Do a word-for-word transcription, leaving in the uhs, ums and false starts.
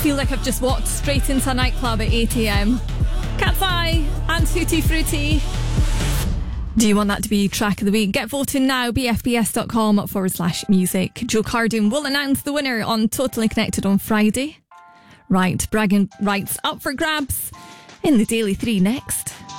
feel like I've just walked straight into a nightclub at eight a.m. Cat's Eye and Tutti Frutti. Do you want that to be track of the week? Get voting now, bfbs.com forward slash music. Joe Cardoon will announce the winner on Totally Connected on Friday. Right, bragging rights up for grabs in the Daily three next.